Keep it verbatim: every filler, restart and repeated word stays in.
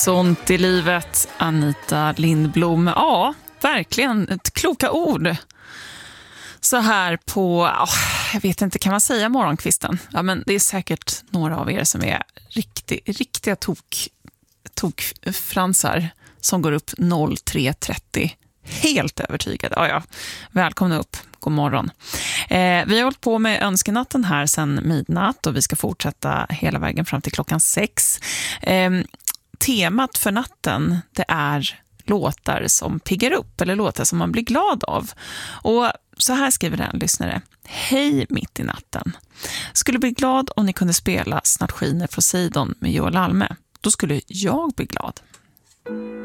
Sånt i livet, Anita Lindblom. Ja, verkligen ett kloka ord. Så här på, oh, jag vet inte, kan man säga morgonkvisten? Ja, men det är säkert några av er som är riktig, riktiga tok, tokfransar som går upp tre trettio. Helt övertygad. Ja, ja. Välkomna upp. God morgon. Eh, vi har hållit på med önskenatten här sedan midnatt och vi ska fortsätta hela vägen fram till klockan sex. Eh, temat för natten, det är låtar som piggar upp eller låtar som man blir glad av. Och så här skriver den lyssnare. Hej mitt i natten. Skulle bli glad om ni kunde spela Snart skiner Poseidon med Joel Alme. Då skulle jag bli glad.